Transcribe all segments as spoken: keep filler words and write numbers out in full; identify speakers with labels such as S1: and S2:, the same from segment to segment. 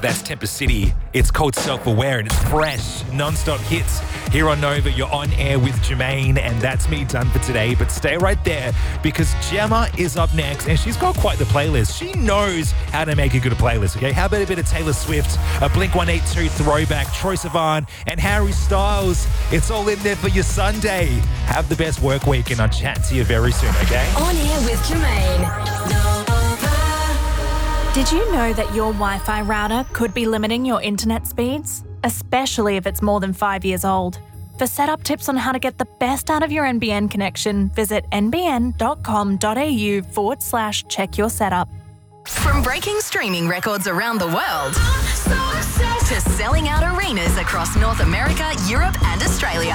S1: That's Temper City. It's called Self-Aware and it's fresh, non-stop hits. Here on Nova, you're on air with Jermaine, and that's me done for today. But stay right there because Gemma is up next and she's got quite the playlist. She knows how to make a good playlist, okay? How about a bit of Taylor Swift, a Blink one eighty-two throwback, Troye Sivan and Harry Styles. It's all in there for your Sunday. Have the best work week and I'll chat to you very soon, okay?
S2: On air with Jermaine.
S3: Did you know that your Wi-Fi router could be limiting your internet speeds? Especially if it's more than five years old. For setup tips on how to get the best out of your N B N connection, visit nbn.com.au forward slash check your setup.
S2: From breaking streaming records around the world to selling out arenas across North America, Europe and Australia,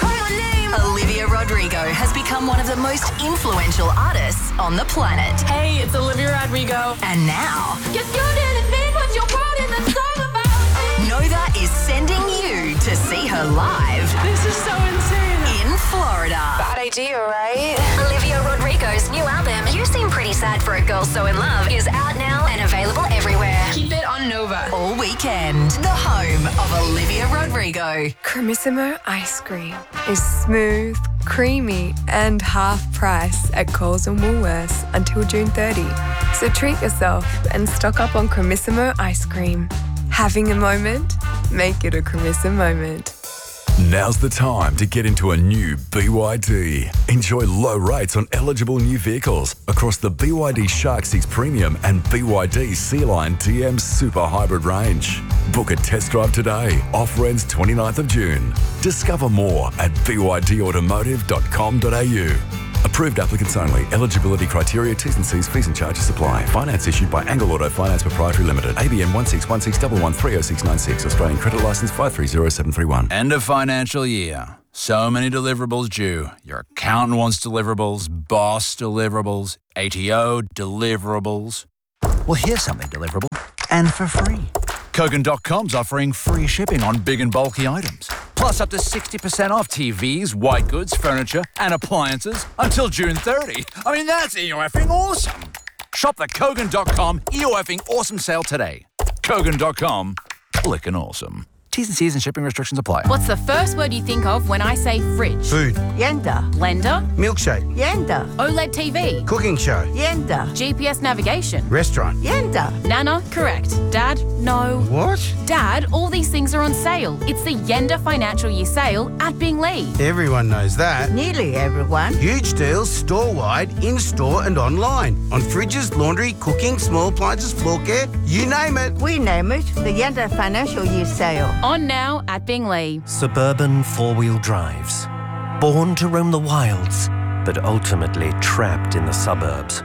S2: Olivia Rodrigo has become one of the most influential artists on the planet.
S4: Hey, it's Olivia Rodrigo.
S2: And now,
S4: Guess you didn't mean what you wrote in the song about me.
S2: Nova is sending you to see her live
S4: This is so insane.
S2: in Florida.
S4: Bad idea, right?
S2: Olivia Rodrigo's new album, You Seem Pretty Sad for a Girl So In Love, is out now and available everywhere.
S4: Keep it on Nova.
S2: All weekend, the home of Olivia Rodrigo.
S5: Cremissimo ice cream is smooth, creamy, and half price at Coles and Woolworths until June thirtieth. So treat yourself and stock up on Cremissimo ice cream. Having a moment? Make it a Cremissimo moment.
S6: Now's the time to get into a new B Y D. Enjoy low rates on eligible new vehicles across the B Y D Shark six Premium and B Y D Sea Lion D M Super Hybrid range. Book a test drive today. Offer ends twenty-ninth of June. Discover more at b y d automotive dot com dot a u. Approved applicants only. Eligibility criteria, T's and C's, fees and charges apply. Finance issued by Angle Auto Finance Proprietary Limited. A B N one six one six one one three oh six nine six. Australian credit licence five three zero seven three one.
S7: End of financial year. So many deliverables due. Your accountant wants deliverables, boss deliverables, A T O deliverables. Well, here's something deliverable and for free. Kogan dot com's offering free shipping on big and bulky items. Plus up to sixty percent off T Vs, white goods, furniture and appliances until June thirtieth. I mean, that's E O F-ing awesome. Shop the Kogan dot com E O F-ing awesome sale today. Kogan dot com, clickin' awesome. T's and C's and shipping restrictions apply.
S8: What's the first word you think of when I say fridge?
S9: Food.
S8: Yenda. Blender.
S9: Milkshake.
S8: Yenda. OLED T V.
S9: Cooking show.
S8: Yenda. G P S navigation.
S9: Restaurant.
S8: Yenda. Nana, correct. Dad, no.
S9: What?
S8: Dad, all these things are on sale. It's the Yenda Financial Year Sale at Binglee.
S9: Everyone knows that.
S10: Nearly everyone.
S9: Huge deals store-wide, in-store and online. On fridges, laundry, cooking, small appliances, floor care, you name it.
S10: We name it the Yenda Financial Year Sale.
S8: On now at Binglee.
S11: Suburban four-wheel drives. Born to roam the wilds, but ultimately trapped in the suburbs.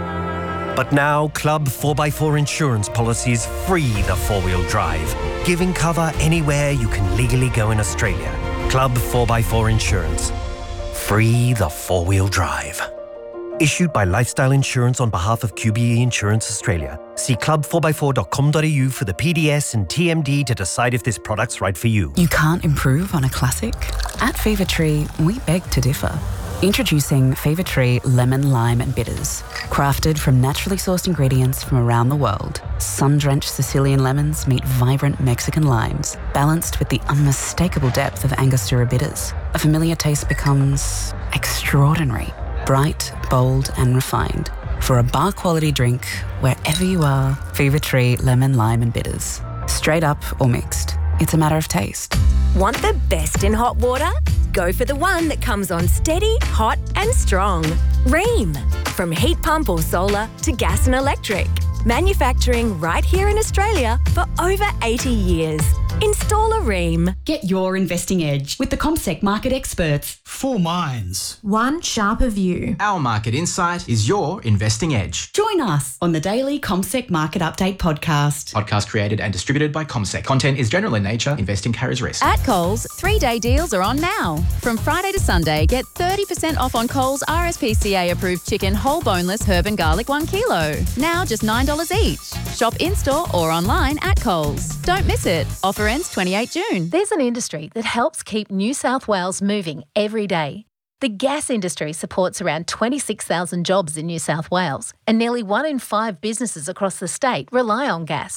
S11: But now, Club four by four insurance policies free the four-wheel drive, giving cover anywhere you can legally go in Australia. Club four by four Insurance. Free the four-wheel drive. Issued by Lifestyle Insurance on behalf of Q B E Insurance Australia. See club four by four dot com dot a u for the P D S and T M D to decide if this product's right for you.
S12: You can't improve on a classic? At Fever Tree, we beg to differ. Introducing Fever Tree Lemon, Lime and Bitters. Crafted from naturally sourced ingredients from around the world, sun-drenched Sicilian lemons meet vibrant Mexican limes, balanced with the unmistakable depth of Angostura bitters. A familiar taste becomes extraordinary. Bright, bold and refined. For a bar-quality drink, wherever you are, Fever Tree Lemon, Lime and Bitters. Straight up or mixed. It's a matter of taste.
S13: Want the best in hot water? Go for the one that comes on steady, hot and strong. Rheem. From heat pump or solar to gas and electric. Manufacturing right here in Australia for over eighty years. Install a Rheem.
S14: Get your investing edge with the CommSec market experts.
S15: Four minds.
S14: One sharper view.
S15: Our market insight is your investing edge.
S14: Join us on the daily CommSec Market Update podcast.
S15: Podcast created and distributed by CommSec. Content is general in nature. Investing carries risk.
S8: At Coles, three-day deals are on now. From Friday to Sunday, get thirty percent off on Coles R S P C A-approved chicken whole boneless herb and garlic one kilo. Now just nine dollars each. Shop in-store or online at Coles. Don't miss it. Offer ends twenty-eighth of June.
S16: There's an industry that helps keep New South Wales moving every day. The gas industry supports around twenty-six thousand jobs in New South Wales, and nearly one in five businesses across the state rely on gas.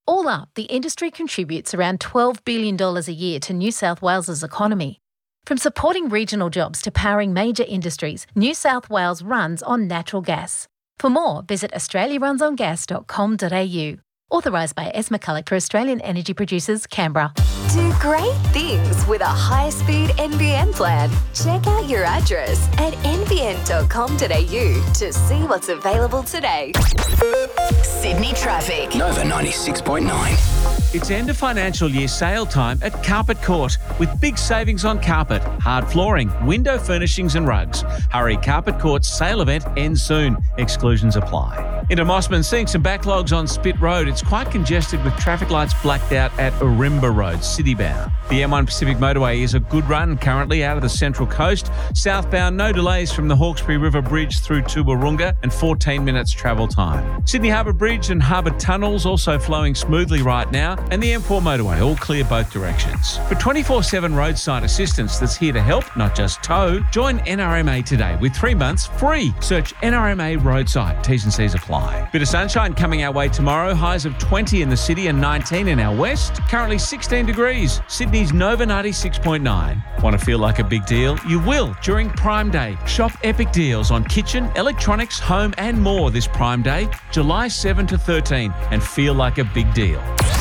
S16: All up, the industry contributes around twelve billion dollars a year to New South Wales's economy. From supporting regional jobs to powering major industries, New South Wales runs on natural gas. For more, visit australia runs on gas dot com dot a u. Authorised by S. McCulloch for Australian Energy Producers, Canberra.
S13: Do great things with a high-speed N B N plan. Check out your address at n b n dot com dot a u to see what's available today.
S2: Sydney traffic.
S17: Nova ninety-six point nine.
S18: It's end of financial year sale time at Carpet Court with big savings on carpet, hard flooring, window furnishings and rugs. Hurry, Carpet Court's sale event ends soon. Exclusions apply. Into Mossman, seeing some backlogs on Spit Road. It's quite congested with traffic lights blacked out at Ourimbah Road, citybound. The M one Pacific Motorway is a good run currently out of the Central Coast. Southbound, no delays from the Hawkesbury River Bridge through to Wahroonga and fourteen minutes travel time. Sydney Harbour Bridge and Harbour Tunnels also flowing smoothly right now, and the M four Motorway all clear both directions. For twenty-four seven roadside assistance that's here to help, not just tow, join N R M A today with three months free. Search N R M A Roadside. T's and C's apply. Bit of sunshine coming our way tomorrow. Highs of twenty in the city and nineteen in our west. Currently sixteen degrees. Sydney's Nova ninety-six point nine. Want to feel like a big deal? You will during Prime Day. Shop epic deals on kitchen, electronics, home and more this Prime Day, July seventh to thirteenth, and feel like a big deal.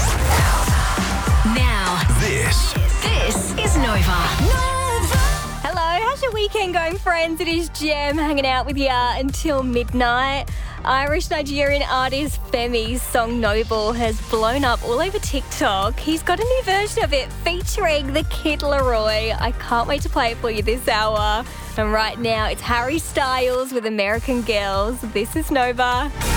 S2: Now,
S17: This.
S2: this is Nova.
S19: Hello, how's your weekend going, friends? It is Jem hanging out with you until midnight. Irish-Nigerian artist Femi's song Noble has blown up all over TikTok. He's got a new version of it featuring the Kid Laroi. I can't wait to play it for you this hour. And right now, it's Harry Styles with American Girls. This is Nova.